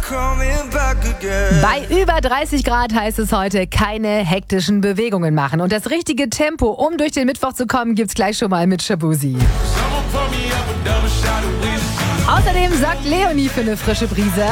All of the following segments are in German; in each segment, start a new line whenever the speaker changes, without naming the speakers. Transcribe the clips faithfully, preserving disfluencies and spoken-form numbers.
Bei über dreißig Grad heißt es heute, keine hektischen Bewegungen machen. Und das richtige Tempo, um durch den Mittwoch zu kommen, gibt's gleich schon mal mit Shabuzi. Außerdem sorgt Leonie für eine frische Brise.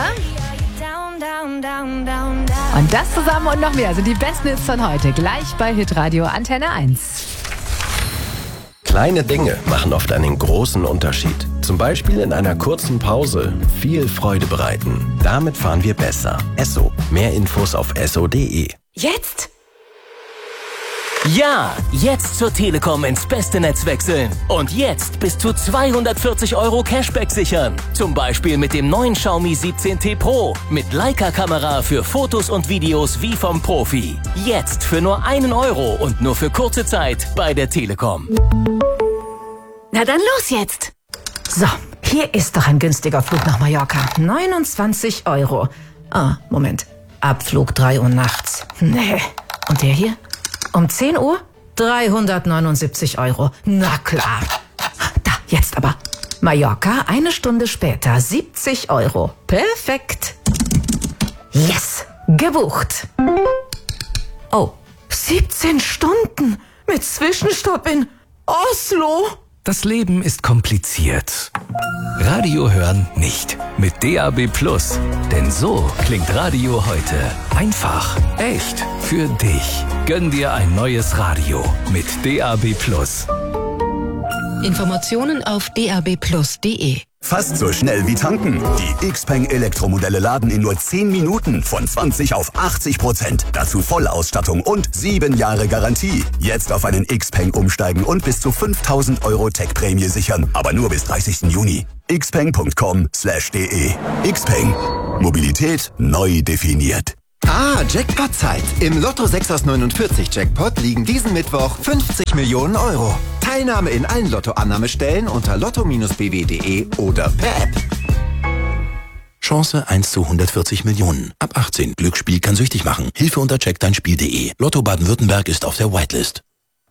Und das zusammen und noch mehr sind die besten Hits von heute. Gleich bei Hitradio Antenne eins.
Kleine Dinge machen oft einen großen Unterschied. Zum Beispiel in einer kurzen Pause viel Freude bereiten. Damit fahren wir besser. Esso. Mehr Infos auf esso punkt de.
Jetzt? Ja, jetzt zur Telekom ins beste Netz wechseln. Und jetzt bis zu zweihundertvierzig Euro Cashback sichern. Zum Beispiel mit dem neuen Xiaomi siebzehn T Pro. Mit Leica-Kamera für Fotos und Videos wie vom Profi. Jetzt für nur einen Euro und nur für kurze Zeit bei der Telekom.
Na dann los jetzt.
So, hier ist doch ein günstiger Flug nach Mallorca. neunundzwanzig Euro. Ah, Moment. Abflug drei Uhr nachts. Nee. Und der hier? Um zehn Uhr? dreihundertneunundsiebzig Euro. Na klar. Da, jetzt aber. Mallorca, eine Stunde später. siebzig Euro. Perfekt. Yes. Gebucht. Oh, siebzehn Stunden. Mit Zwischenstopp in Oslo.
Das Leben ist kompliziert. Radio hören nicht. Mit D A B Plus. Denn so klingt Radio heute. Einfach, echt, für dich. Gönn dir ein neues Radio mit D A B Plus.
Informationen auf d a b plus punkt de.
Fast so schnell wie tanken. Die Xpeng Elektromodelle laden in nur zehn Minuten von zwanzig auf achtzig Prozent. Dazu Vollausstattung und sieben Jahre Garantie. Jetzt auf einen Xpeng umsteigen und bis zu fünftausend Euro Tech-Prämie sichern. Aber nur bis dreißigsten Juni. xpeng punkt com slash de. Xpeng. Mobilität neu definiert.
Ah, Jackpot-Zeit. Im Lotto sechs aus neunundvierzig Jackpot liegen diesen Mittwoch fünfzig Millionen Euro. Teilnahme in allen Lotto-Annahmestellen unter lotto Bindestrich b w punkt de oder per App.
Chance eins zu hundertvierzig Millionen. Ab achtzehn. Glücksspiel kann süchtig machen. Hilfe unter check dein Spiel punkt de. Lotto Baden-Württemberg ist auf der Whitelist.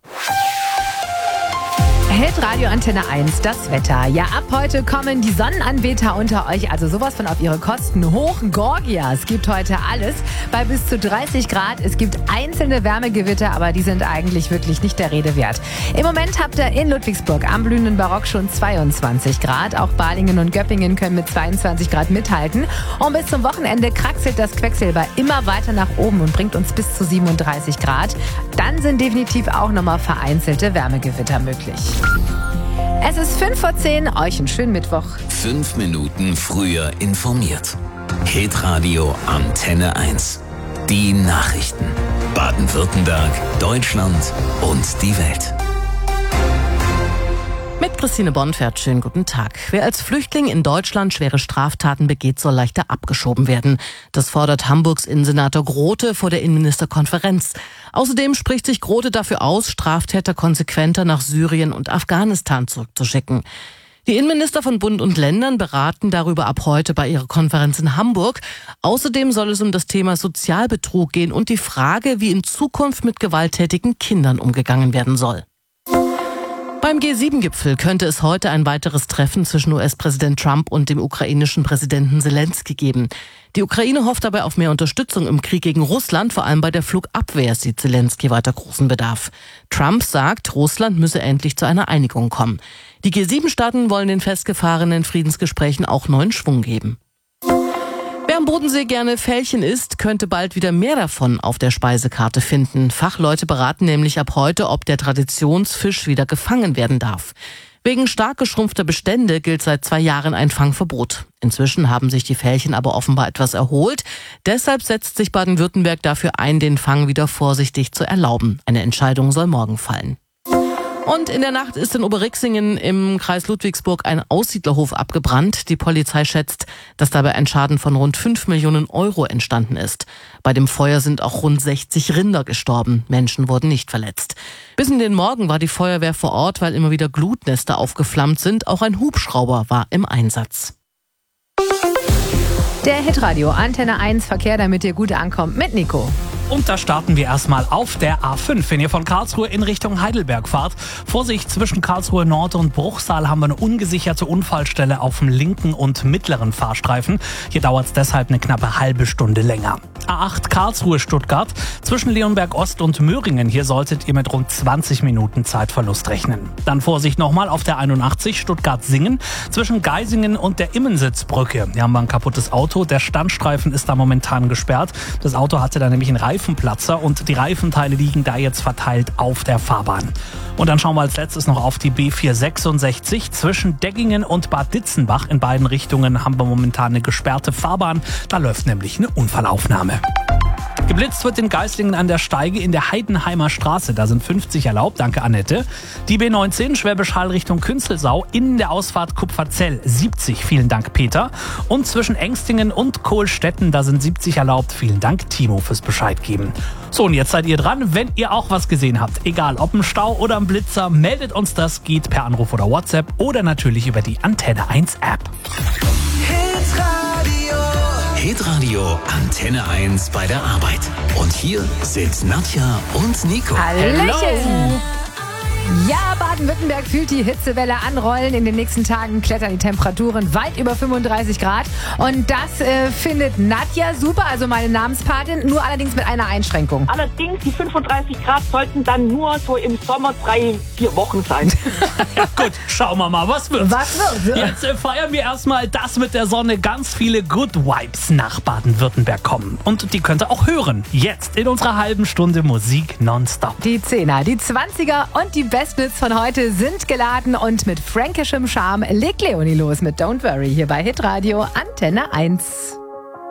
Hitradio Antenne eins, das Wetter. Ja, ab heute kommen die Sonnenanbeter unter euch, also sowas von auf ihre Kosten hoch. Gorgia, es gibt heute alles bei bis zu dreißig Grad. Es gibt einzelne Wärmegewitter, aber die sind eigentlich wirklich nicht der Rede wert. Im Moment habt ihr in Ludwigsburg am blühenden Barock schon zweiundzwanzig Grad. Auch Balingen und Göppingen können mit zweiundzwanzig Grad mithalten. Und bis zum Wochenende kraxelt das Quecksilber immer weiter nach oben und bringt uns bis zu siebenunddreißig Grad. Dann sind definitiv auch nochmal vereinzelte Wärmegewitter möglich. Es ist fünf vor zehn, euch einen schönen Mittwoch.
Fünf Minuten früher informiert. Hitradio Antenne eins. Die Nachrichten. Baden-Württemberg, Deutschland und die Welt.
Mit Christine Bonfert, schönen guten Tag. Wer als Flüchtling in Deutschland schwere Straftaten begeht, soll leichter abgeschoben werden. Das fordert Hamburgs Innensenator Grote vor der Innenministerkonferenz. Außerdem spricht sich Grote dafür aus, Straftäter konsequenter nach Syrien und Afghanistan zurückzuschicken. Die Innenminister von Bund und Ländern beraten darüber ab heute bei ihrer Konferenz in Hamburg. Außerdem soll es um das Thema Sozialbetrug gehen und die Frage, wie in Zukunft mit gewalttätigen Kindern umgegangen werden soll. Beim G sieben Gipfel könnte es heute ein weiteres Treffen zwischen U S-Präsident Trump und dem ukrainischen Präsidenten Selensky geben. Die Ukraine hofft dabei auf mehr Unterstützung im Krieg gegen Russland, vor allem bei der Flugabwehr sieht Selensky weiter großen Bedarf. Trump sagt, Russland müsse endlich zu einer Einigung kommen. Die G sieben Staaten wollen den festgefahrenen Friedensgesprächen auch neuen Schwung geben. Wer am Bodensee gerne Fällchen isst, könnte bald wieder mehr davon auf der Speisekarte finden. Fachleute beraten nämlich ab heute, ob der Traditionsfisch wieder gefangen werden darf. Wegen stark geschrumpfter Bestände gilt seit zwei Jahren ein Fangverbot. Inzwischen haben sich die Fällchen aber offenbar etwas erholt. Deshalb setzt sich Baden-Württemberg dafür ein, den Fang wieder vorsichtig zu erlauben. Eine Entscheidung soll morgen fallen. Und in der Nacht ist in Oberrixingen im Kreis Ludwigsburg ein Aussiedlerhof abgebrannt. Die Polizei schätzt, dass dabei ein Schaden von rund fünf Millionen Euro entstanden ist. Bei dem Feuer sind auch rund sechzig Rinder gestorben. Menschen wurden nicht verletzt. Bis in den Morgen war die Feuerwehr vor Ort, weil immer wieder Glutnester aufgeflammt sind. Auch ein Hubschrauber war im Einsatz.
Der Hitradio Antenne eins Verkehr, damit ihr gut ankommt mit Nico.
Und da starten wir erstmal auf der A fünf. Wenn ihr von Karlsruhe in Richtung Heidelberg fahrt, Vorsicht, zwischen Karlsruhe Nord und Bruchsal haben wir eine ungesicherte Unfallstelle auf dem linken und mittleren Fahrstreifen. Hier dauert es deshalb eine knappe halbe Stunde länger. A acht Karlsruhe-Stuttgart, zwischen Leonberg Ost und Möhringen. Hier solltet ihr mit rund zwanzig Minuten Zeitverlust rechnen. Dann Vorsicht nochmal auf der einundachtzig Stuttgart-Singen, zwischen Geisingen und der Immensitzbrücke. Hier haben wir ein kaputtes Auto. Der Standstreifen ist da momentan gesperrt. Das Auto hatte da nämlich einen Reifenplatzer und die Reifenteile liegen da jetzt verteilt auf der Fahrbahn. Und dann schauen wir als letztes noch auf die B vierhundertsechsundsechzig. Zwischen Deggingen und Bad Ditzenbach in beiden Richtungen haben wir momentan eine gesperrte Fahrbahn. Da läuft nämlich eine Unfallaufnahme. Geblitzt wird in Geislingen an der Steige in der Heidenheimer Straße. Da sind fünfzig erlaubt, danke Annette. Die B neunzehn Schwäbisch Hall Richtung Künzelsau in der Ausfahrt Kupferzell siebzig, vielen Dank Peter. Und zwischen Engstingen und Kohlstetten, da sind siebzig erlaubt, vielen Dank Timo fürs Bescheid geben. So, und jetzt seid ihr dran, wenn ihr auch was gesehen habt. Egal ob ein Stau oder ein Blitzer, meldet uns das, geht per Anruf oder WhatsApp oder natürlich über die Antenne eins App.
Hitradio Antenne eins bei der Arbeit. Und hier sind Nadja und Nico.
Hallöchen! Ja, Baden-Württemberg fühlt die Hitzewelle anrollen. In den nächsten Tagen klettern die Temperaturen weit über fünfunddreißig Grad. Und das äh, findet Nadja super, also meine Namenspatin, nur allerdings mit einer Einschränkung.
Allerdings, die fünfunddreißig Grad sollten dann nur so im Sommer drei, vier Wochen sein.
Ja gut, schauen wir mal, was wird.
Was wird?
Jetzt äh, feiern wir erstmal, dass mit der Sonne ganz viele Good Vibes nach Baden-Württemberg kommen. Und die könnt ihr auch hören. Jetzt in unserer halben Stunde Musik nonstop.
Die Zehner, die Zwanziger und die Bestnitz von heute sind geladen und mit fränkischem Charme legt Leonie los mit Don't Worry hier bei Hitradio Antenne eins.